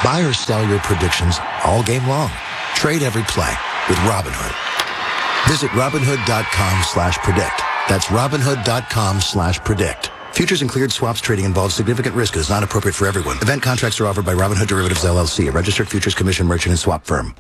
Buy or sell your predictions all game long. Trade every play with Robinhood. Visit Robinhood.com/predict. That's Robinhood.com/predict. Futures and cleared swaps trading involves significant risk and is not appropriate for everyone. Event contracts are offered by Robinhood Derivatives LLC, a registered futures commission merchant and swap firm.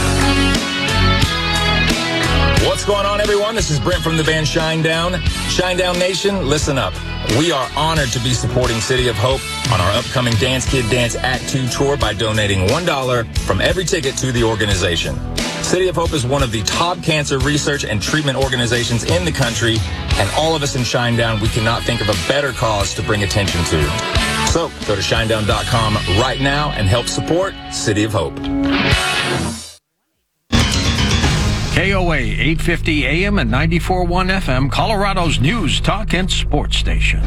What's going on, everyone? This is Brent from the band Shinedown. Shinedown Nation, listen up. We are honored to be supporting City of Hope on our upcoming Dance Kid Dance Act 2 tour by donating $1 from every ticket to the organization. City of Hope is one of the top cancer research and treatment organizations in the country, and all of us in Shinedown, we cannot think of a better cause to bring attention to. So go to shinedown.com right now and help support City of Hope. KOA 850 AM and 94.1 FM, Colorado's news, talk, and sports station.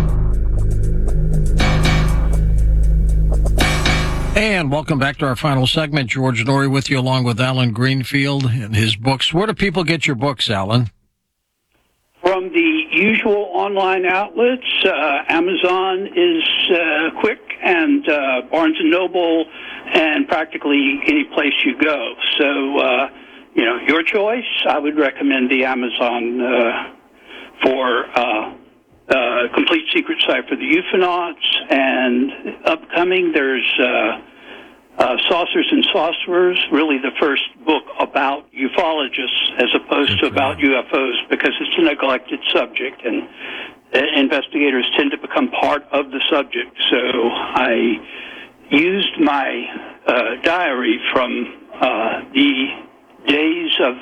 And welcome back to our final segment. George Noory with you, along with Alan Greenfield and his books. Where do people get your books, Alan? From the usual online outlets. Amazon is quick, and Barnes & Noble, and practically any place you go. So, your choice. I would recommend the Amazon for Complete Secret Site for the Euphonauts, and upcoming there's Saucers and Sorcerers, really the first book about ufologists as opposed to about UFOs, because it's a neglected subject, and investigators tend to become part of the subject. So I used my diary from the days of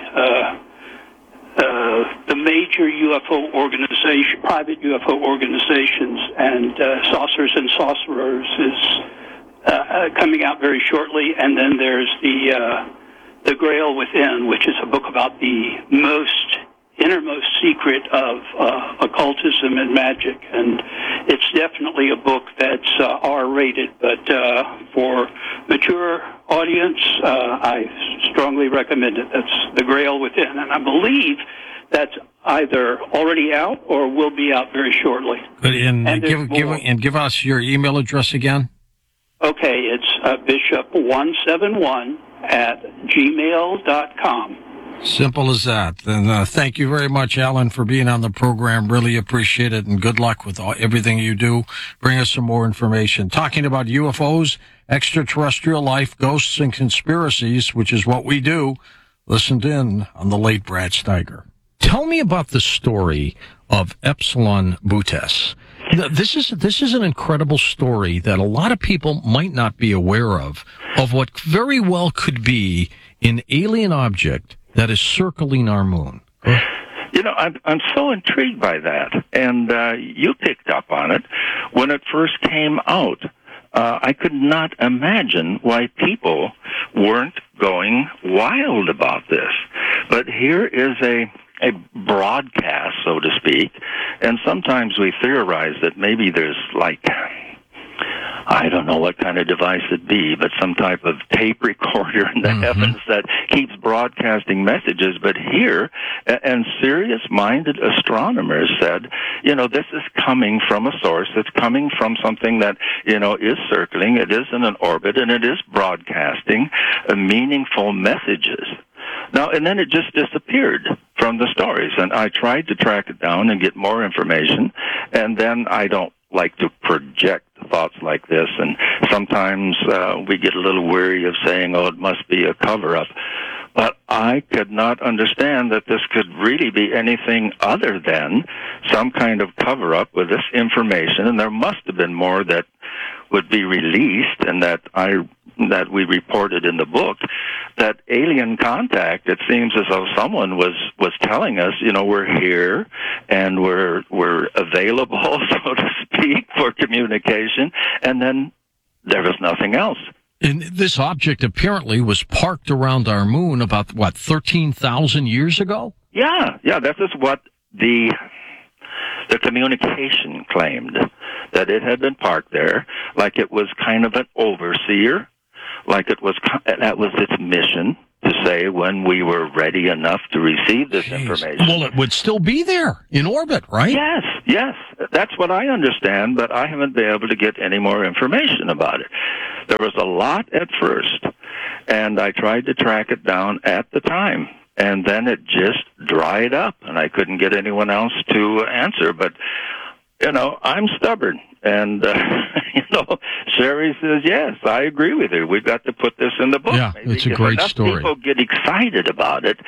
the major UFO organization, private UFO organizations, and Saucers and Sorcerers is coming out very shortly. And then there's the Grail Within, which is a book about the innermost secret of occultism and magic, and it's definitely a book that's R-rated, but for mature audience, I strongly recommend it. That's The Grail Within, and I believe that's either already out or will be out very shortly. Good. And give us your email address again. Okay, it's bishop171@gmail.com. Simple as that. And thank you very much, Alan, for being on the program. Really appreciate it, and good luck with everything you do. Bring us some more information. Talking about UFOs, extraterrestrial life, ghosts, and conspiracies, which is what we do. Listened in on the late Brad Steiger. Tell me about the story of Epsilon Butes. This is an incredible story that a lot of people might not be aware of what very well could be an alien object that is circling our moon. I'm so intrigued by that, and you picked up on it when it first came out. I could not imagine why people weren't going wild about this. But here is a broadcast, so to speak, and sometimes we theorize that maybe there's I don't know what kind of device it'd be, but some type of tape recorder in the heavens that keeps broadcasting messages. But here, and serious-minded astronomers said, this is coming from a source that's coming from something that, is circling, it is in an orbit, and it is broadcasting meaningful messages. Now, and then it just disappeared from the stories, and I tried to track it down and get more information, and then I don't like to project thoughts like this, and sometimes we get a little weary of saying, it must be a cover-up. But I could not understand that this could really be anything other than some kind of cover-up with this information, and there must have been more that would be released, and that we reported in the book, that alien contact, it seems as though someone was telling us, we're here and we're available, so to speak, for communication, and then there was nothing else. And this object apparently was parked around our moon about, 13,000 years ago? Yeah, this is what the communication claimed, that it had been parked there, like it was kind of an overseer, like that was its mission, to say when we were ready enough to receive this information. Well, it would still be there in orbit, right? Yes. That's what I understand, but I haven't been able to get any more information about it. There was a lot at first, and I tried to track it down at the time, and then it just dried up, and I couldn't get anyone else to answer. But, I'm stubborn, and, Sherry says, yes, I agree with you. We've got to put this in the book. Yeah, Maybe it's a if great enough story. People get excited about it,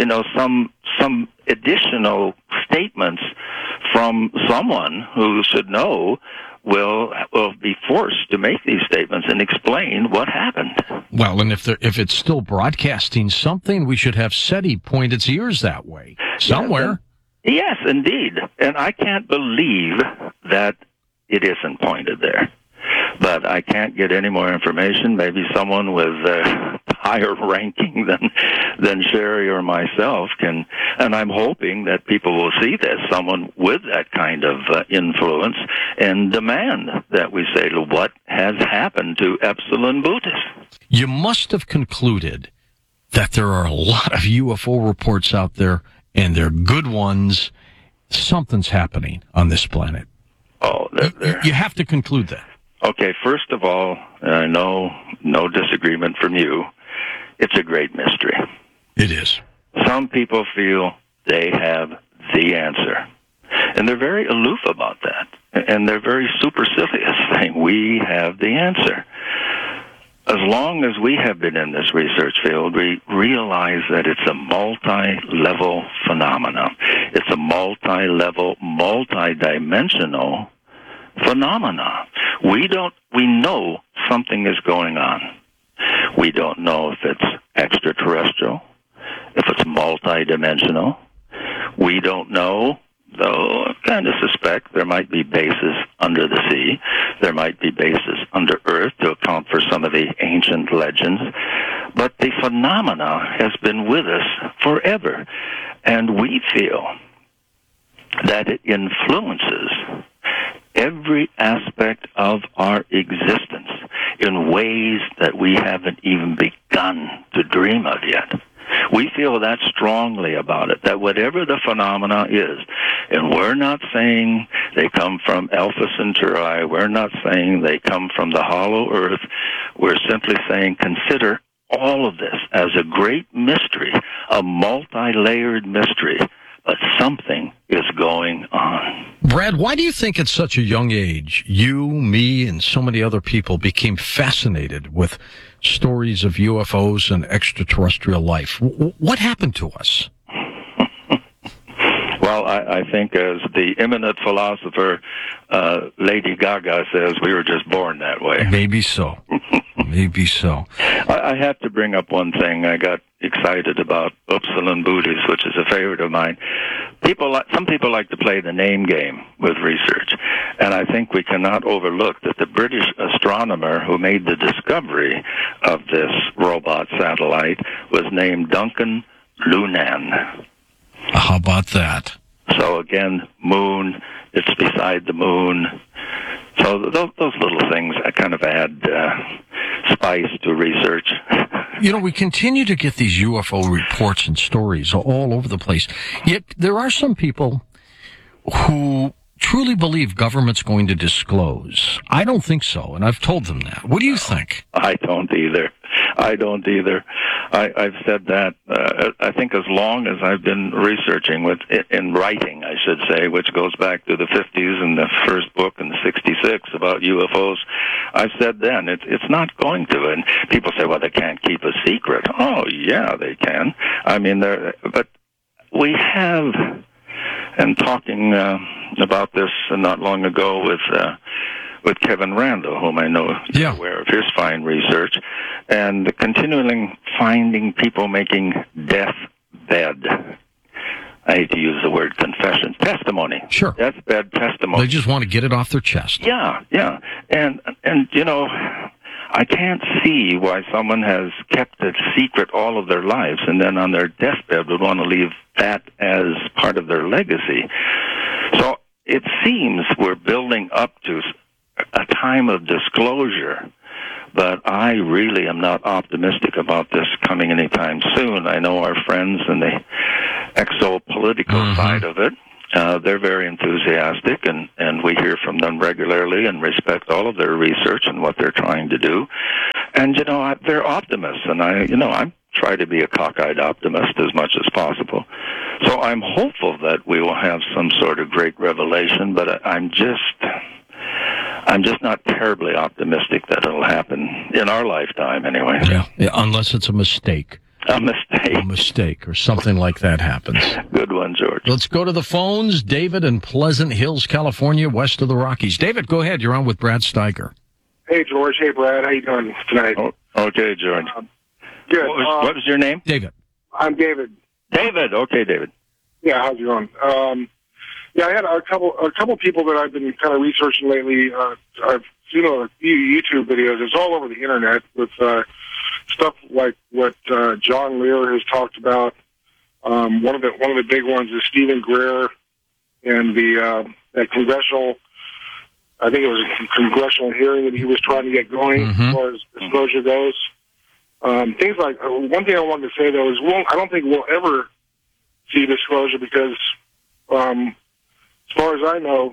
some additional statements from someone who should know will be forced to make these statements and explain what happened. Well, and if it's still broadcasting something, we should have SETI point its ears that way somewhere. Yes, indeed. And I can't believe that it isn't pointed there. But I can't get any more information. Maybe someone with higher ranking than Sherry or myself can. And I'm hoping that people will see this, someone with that kind of influence, and demand that we say, what has happened to Epsilon Bootis? You must have concluded that there are a lot of UFO reports out there, and they're good ones. Something's happening on this planet. Oh, You have to conclude that. Okay, first of all, I know no disagreement from you. It's a great mystery. It is. Some people feel they have the answer. And they're very aloof about that. And they're very supercilious, saying, we have the answer. As long as we have been in this research field, we realize that it's a multi-level phenomenon. It's a multi-level, multi-dimensional phenomena. We know something is going on. We don't know if it's extraterrestrial, if it's multidimensional. We don't know, though I kind of suspect there might be bases under the sea. There might be bases under Earth to account for some of the ancient legends. But the phenomena has been with us forever. And we feel that it influences every aspect of our existence in ways that we haven't even begun to dream of yet. We feel that strongly about it, that whatever the phenomena is, and we're not saying they come from Alpha Centauri, we're not saying they come from the hollow earth, we're simply saying consider all of this as a great mystery, a multi-layered mystery, but something is going on. Brad, why do you think at such a young age, you, me, and so many other people became fascinated with stories of UFOs and extraterrestrial life? What happened to us? Well, I think as the eminent philosopher Lady Gaga says, we were just born that way. Maybe so. Maybe so. I have to bring up one thing. I got excited about Epsilon Bootis, which is a favorite of mine. Some people like to play the name game with research, and I think we cannot overlook that the British astronomer who made the discovery of this robot satellite was named Duncan Lunan. How about that? So again, moon, it's beside the moon. So those little things kind of add spice to research. We continue to get these UFO reports and stories all over the place. Yet there are some people who truly believe government's going to disclose. I don't think so, and I've told them that. What do you think? I don't either. I've said that, I think as long as I've been researching in writing, I should say, which goes back to the 50s and the first book in the 66 about UFOs, I've said then, it's not going to. And people say, well, they can't keep a secret. Oh, yeah, they can. I mean, but we have, and talking about this not long ago with Kevin Randall, whom I know you're aware of his fine research, and continually finding people making deathbed, I hate to use the word confession, testimony. Sure. Deathbed testimony. They just want to get it off their chest. Yeah. And I can't see why someone has kept it secret all of their lives and then on their deathbed would want to leave that as part of their legacy. So it seems we're building up to a time of disclosure, but I really am not optimistic about this coming anytime soon. I know our friends in the exopolitical side of it, They're very enthusiastic, and we hear from them regularly and respect all of their research and what they're trying to do. And, they're optimists, and I try to be a cockeyed optimist as much as possible. So I'm hopeful that we will have some sort of great revelation, but I'm just not terribly optimistic that it'll happen in our lifetime anyway. Yeah, unless it's a mistake. A mistake. A mistake or something like that happens. Good one, George. Let's go to the phones. David in Pleasant Hills, California, west of the Rockies. David, go ahead. You're on with Brad Steiger. Hey, George. Hey, Brad. How you doing tonight? Oh, okay, George. Good. What was your name? David. I'm David. David. Okay, David. Yeah, how's it going? I had a couple people that I've been kind of researching lately. I've seen a few YouTube videos. It's all over the internet with stuff like what John Lear has talked about. One of the big ones is Stephen Greer and that congressional. I think it was a congressional hearing that he was trying to get going as far as disclosure goes. Things like one thing I wanted to say though is I don't think we'll ever see disclosure because, as far as I know,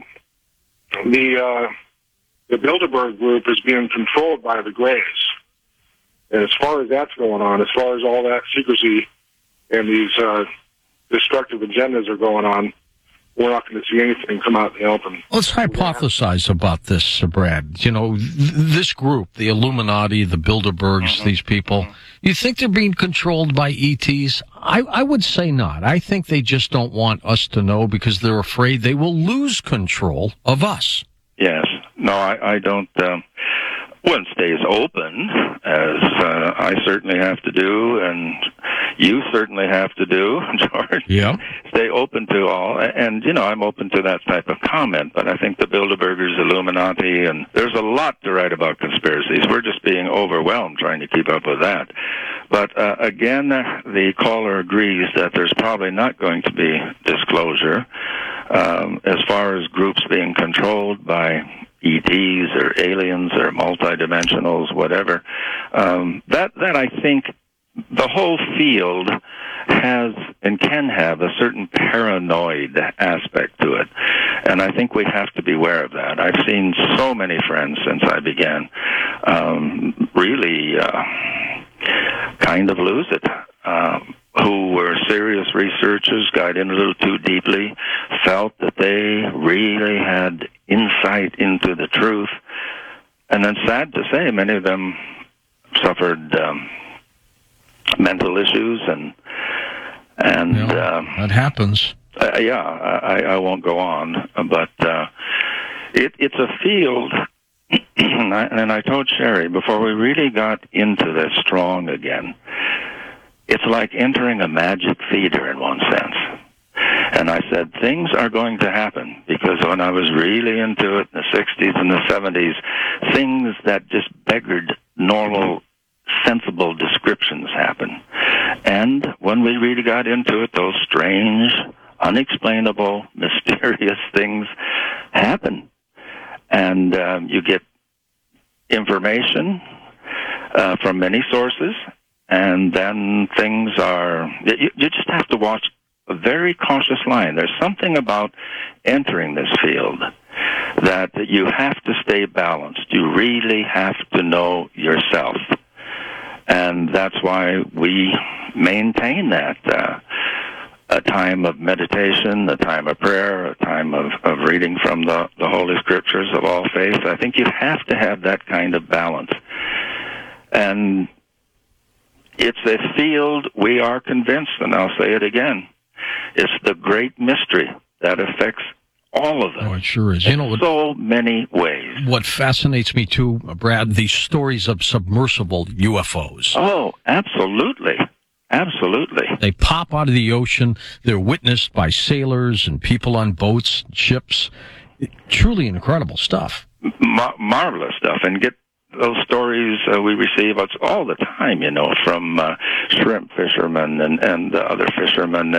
the Bilderberg group is being controlled by the Greys. And as far as that's going on, as far as all that secrecy and these destructive agendas are going on, we're not going to see anything come out in the open. Let's hypothesize about this, Brad. This group, the Illuminati, the Bilderbergs, these people, you think they're being controlled by ETs? I would say not. I think they just don't want us to know because they're afraid they will lose control of us. Yes. No, I don't. One stays open, as I certainly have to do, and you certainly have to do, George. Yeah. Stay open to all, and, I'm open to that type of comment, but I think the Bilderbergers, Illuminati, and there's a lot to write about conspiracies. We're just being overwhelmed trying to keep up with that. But, again, the caller agrees that there's probably not going to be disclosure as far as groups being controlled by ETs or aliens or multidimensionals, whatever. That I think the whole field has and can have a certain paranoid aspect to it. And I think we have to beware of that. I've seen so many friends since I began really kind of lose it. Who were serious researchers, got in a little too deeply, felt that they really had insight into the truth, and then sad to say, many of them suffered mental issues, and that happens. I won't go on, but it's a field. And I told Sherry before we really got into this strong again, it's like entering a magic theater in one sense. And I said, things are going to happen, because when I was really into it in the 60s and the 70s, things that just beggared normal, sensible descriptions happen. And when we really got into it, those strange, unexplainable, mysterious things happen. And you get information from many sources, and then things are... You just have to watch a very cautious line. There's something about entering this field that you have to stay balanced. You really have to know yourself. And that's why we maintain that. A time of meditation, a time of prayer, a time of reading from the Holy Scriptures of all faiths. I think you have to have that kind of balance. And it's a field we are convinced, and I'll say it again, it's the great mystery that affects all of us. Oh, it sure is. In so many ways. What fascinates me too, Brad, these stories of submersible UFOs. Oh, absolutely. Absolutely. They pop out of the ocean. They're witnessed by sailors and people on boats, ships. Truly incredible stuff. Marvelous stuff. And get those stories we receive all the time, from shrimp fishermen and other fishermen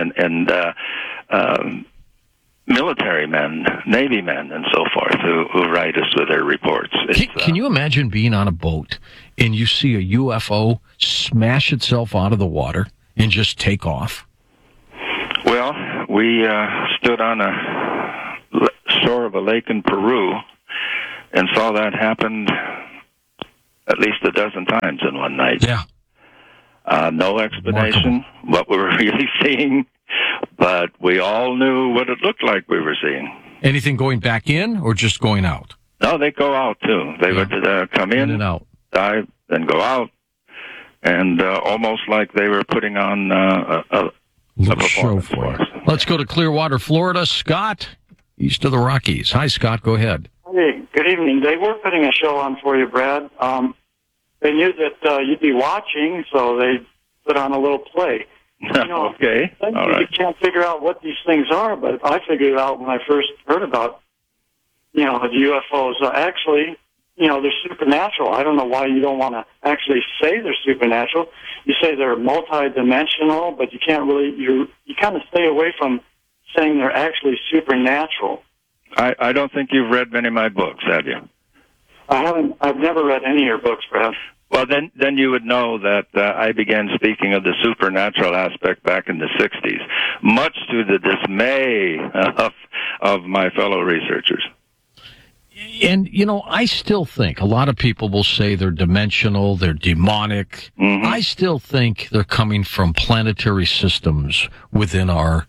and military men, Navy men, and so forth, who write us with their reports. Can you imagine being on a boat and you see a UFO smash itself out of the water and just take off? Well, we stood on a shore of a lake in Peru and saw that happen at least a dozen times in one night. Yeah. No explanation what we were really seeing, but we all knew what it looked like we were seeing. Anything going back in or just going out? No, they go out too. They would come in and out, dive, then go out, and almost like they were putting on a little show performance for for us. us. Let's go to Clearwater, Florida. Scott, east of the Rockies. Hi, Scott. Go ahead. Hey, good evening. They were putting a show on for you, Brad. They knew that you'd be watching, so they put on a little play. Okay, all right. You can't figure out what these things are, but I figured it out when I first heard about, the UFOs. Actually, they're supernatural. I don't know why you don't want to actually say they're supernatural. You say they're multidimensional, but you can't really, you kind of stay away from saying they're actually supernatural. I don't think you've read many of my books, have you? I haven't. I've never read any of your books, Brad. Well, then you would know that I began speaking of the supernatural aspect back in the 60s, much to the dismay of my fellow researchers. And, I still think a lot of people will say they're dimensional, they're demonic. Mm-hmm. I still think they're coming from planetary systems within our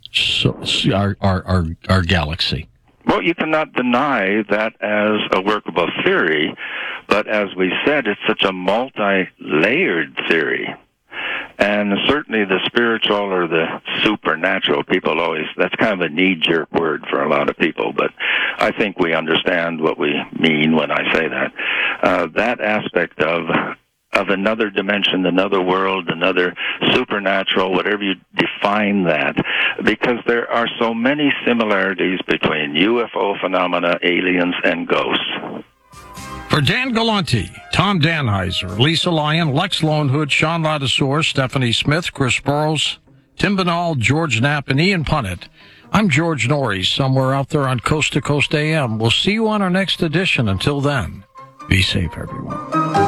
galaxy. Well, you cannot deny that as a workable theory, but as we said, it's such a multi-layered theory. And certainly the spiritual or the supernatural, people always, that's kind of a knee-jerk word for a lot of people, but I think we understand what we mean when I say that. That aspect of another dimension, another world, another supernatural, whatever you define that, because there are so many similarities between UFO phenomena, aliens, and ghosts. For Dan Galante, Tom Danheiser, Lisa Lyon, Lex Lonehood, Sean Ladouceur, Stephanie Smith, Chris Burrows, Tim Binnall, George Knapp, and Ian Punnett, I'm George Norrie, somewhere out there on Coast to Coast AM. We'll see you on our next edition. Until then, be safe, everyone.